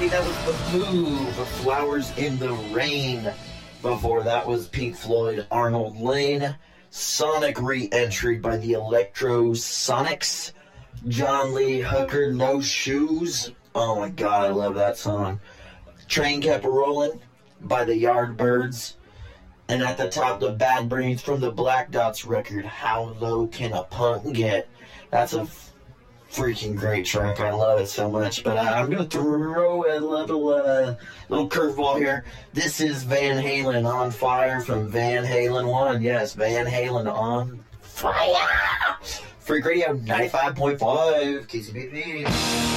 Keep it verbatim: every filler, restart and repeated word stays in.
everybody. That was The Move, Flowers in the Rain. Before that was Pink Floyd, Arnold Lane. Sonic re-entry by the Electrosonics. John Lee Hooker, No Shoes. Oh my god, I love that song. Train Kept Rolling by the Yardbirds. And at the top, the Bad Brains from the Black Dots record, How Low Can a Punk Get? That's a freaking great track. I love it so much. But uh, I'm going to throw a little, uh, little curveball here. This is Van Halen, On Fire from Van Halen one. Yes, Van Halen on fire. Freak Radio ninety-five point five, K C B P.